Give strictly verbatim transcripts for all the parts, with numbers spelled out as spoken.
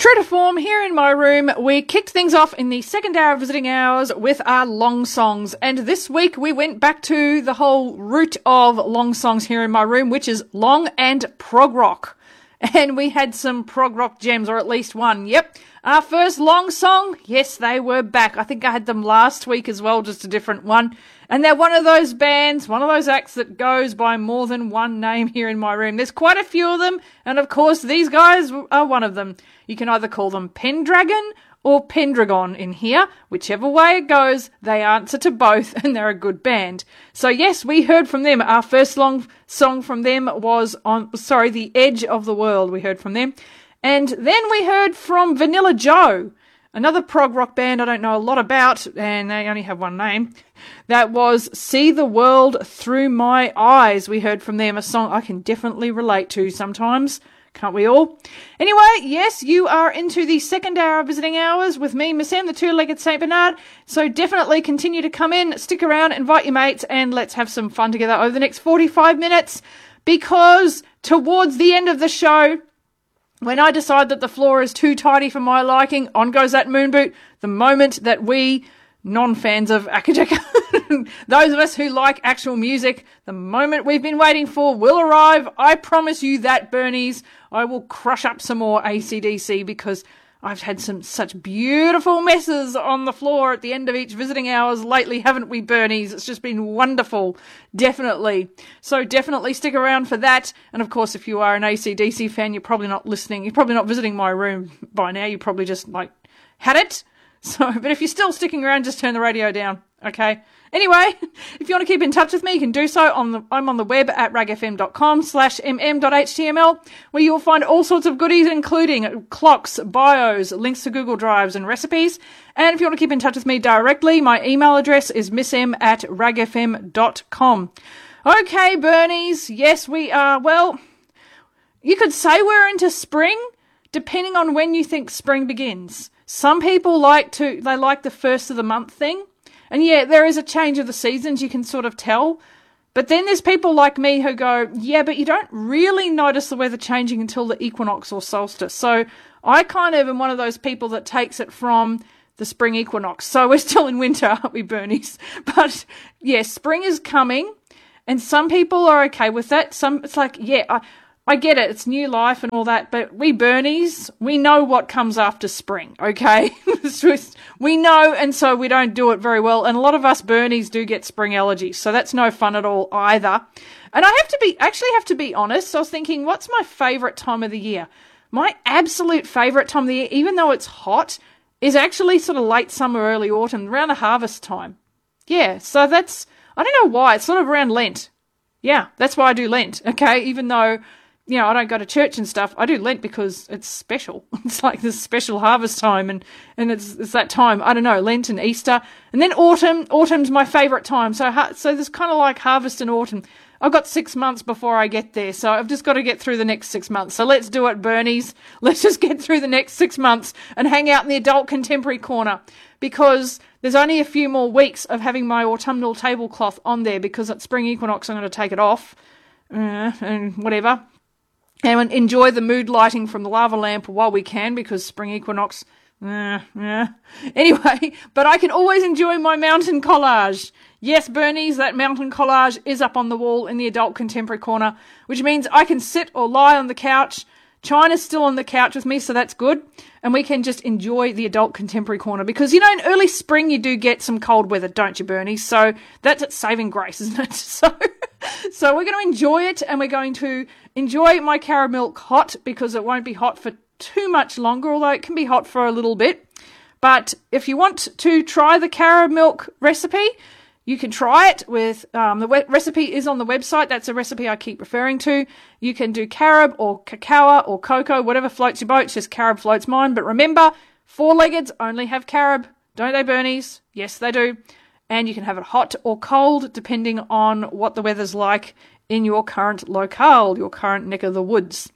True to form, here in my room, we kicked things off in the second hour of visiting hours with our long songs. And this week we went back to the whole root of long songs here in my room, which is long and prog rock. And we had some prog rock gems, or at least one. Yep. Our first long song, yes, they were back. I think I had them last week as well, just a different one. And they're one of those bands, one of those acts that goes by more than one name here in my room. There's quite a few of them, and of course these guys are one of them. You can either call them Pendragon or Pendragon in here. Whichever way it goes, they answer to both, and they're a good band. So yes, we heard from them. Our first long song from them was on, sorry, The Edge of the World, we heard from them. And then we heard from Vanilla Joe, another prog rock band I don't know a lot about, and they only have one name. That was See the World Through My Eyes. We heard from them, a song I can definitely relate to sometimes. Can't we all? Anyway, yes, you are into the second hour of visiting hours with me, Miss M, the two-legged Saint Bernard. So definitely continue to come in, stick around, invite your mates, and let's have some fun together over the next forty-five minutes. Because towards the end of the show, when I decide that the floor is too tidy for my liking, on goes that moon boot. The moment that we, non-fans of Akajeka, those of us who like actual music, the moment we've been waiting for will arrive. I promise you that, Bernies. I will crush up some more A C D C because I've had some such beautiful messes on the floor at the end of each visiting hours lately, haven't we, Bernies? It's just been wonderful, definitely. So definitely stick around for that. And of course, if you are an A C D C fan, you're probably not listening. You're probably not visiting my room by now. You probably just, like, had it. So, but if you're still sticking around, just turn the radio down, okay? Anyway, if you want to keep in touch with me, you can do so. On the, I'm on the web at ragfm.com slash mm.html, where you'll find all sorts of goodies, including clocks, bios, links to Google Drives and recipes. And if you want to keep in touch with me directly, my email address is missm at ragfm dot com. Okay, Bernies, yes, we are, well, you could say we're into spring, depending on when you think spring begins. Some people like to, they like the first of the month thing. And yeah, there is a change of the seasons, you can sort of tell. But then there's people like me who go, yeah, but you don't really notice the weather changing until the equinox or solstice. So I kind of am one of those people that takes it from the spring equinox. So we're still in winter, aren't we, Bernies? But yeah, spring is coming. And some people are okay with that. Some, it's like, yeah, I, I get it, it's new life and all that, but we Bernies, we know what comes after spring, okay? We know, and so we don't do it very well, and a lot of us Bernies do get spring allergies, so that's no fun at all either. And I have to be, actually have to be honest, I was thinking, what's my favourite time of the year? My absolute favourite time of the year, even though it's hot, is actually sort of late summer, early autumn, around the harvest time. Yeah, so that's, I don't know why, it's sort of around Lent. Yeah, that's why I do Lent, okay? Even though, you know, I don't go to church and stuff. I do Lent because it's special. It's like this special harvest time, and, and it's it's that time. I don't know, Lent and Easter. And then autumn. Autumn's my favourite time. So so there's kind of like harvest and autumn. I've got six months before I get there, so I've just got to get through the next six months. So let's do it, Bernies. Let's just get through the next six months and hang out in the adult contemporary corner, because there's only a few more weeks of having my autumnal tablecloth on there, because at spring equinox I'm going to take it off uh, and whatever. And enjoy the mood lighting from the lava lamp while we can, because spring equinox, uh, yeah. Anyway, but I can always enjoy my mountain collage. Yes, Bernies, that mountain collage is up on the wall in the adult contemporary corner, which means I can sit or lie on the couch. China's still on the couch with me, so that's good. And we can just enjoy the adult contemporary corner, because, you know, in early spring you do get some cold weather, don't you, Bernie? So that's its saving grace, isn't it? So, so we're going to enjoy it, and we're going to enjoy my carrot milk hot, because it won't be hot for too much longer, although it can be hot for a little bit. But if you want to try the carrot milk recipe, you can try it with, um, the we- recipe is on the website. That's a recipe I keep referring to. You can do carob or cacao or cocoa, whatever floats your boat. It's just carob floats mine. But remember, four-leggeds only have carob, don't they, Bernies? Yes, they do. And you can have it hot or cold, depending on what the weather's like in your current locale, your current neck of the woods.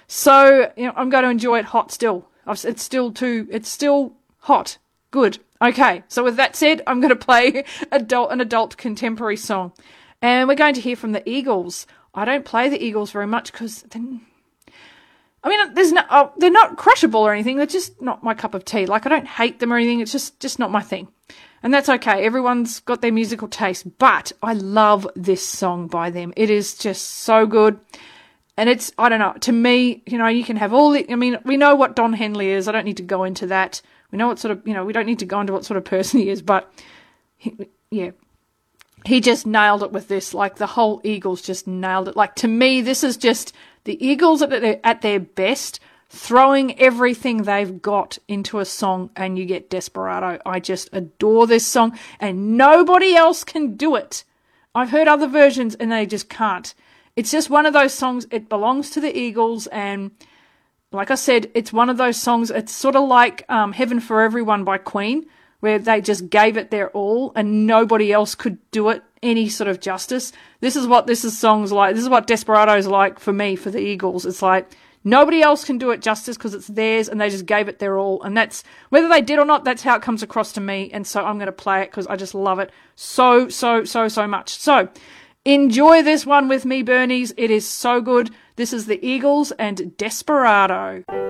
So, you know, I'm going to enjoy it hot still. It's still too, it's still hot. Good. Okay, so with that said, I'm going to play adult, an adult contemporary song. And we're going to hear from the Eagles. I don't play the Eagles very much because then I mean, there's no, oh, they're not crushable or anything. They're just not my cup of tea. Like, I don't hate them or anything. It's just, just not my thing. And that's okay. Everyone's got their musical taste. But I love this song by them. It is just so good. And it's, I don't know, to me, you know, you can have all the, I mean, we know what Don Henley is. I don't need to go into that. We know what sort of, you know, we don't need to go into what sort of person he is. But, he, yeah, he just nailed it with this. Like, the whole Eagles just nailed it. Like, to me, this is just the Eagles at their, at their best, throwing everything they've got into a song, and you get Desperado. I just adore this song, and nobody else can do it. I've heard other versions, and they just can't. It's just one of those songs, it belongs to the Eagles, and like I said, it's one of those songs, it's sort of like um, Heaven for Everyone by Queen, where they just gave it their all, and nobody else could do it any sort of justice. This is what this is songs like, this is what Desperado's like for me, for the Eagles. It's like, nobody else can do it justice because it's theirs, and they just gave it their all, and that's, whether they did or not, that's how it comes across to me, and so I'm going to play it because I just love it so, so, so, so much. So, enjoy this one with me, Bernies. It is so good. This is the Eagles and Desperado.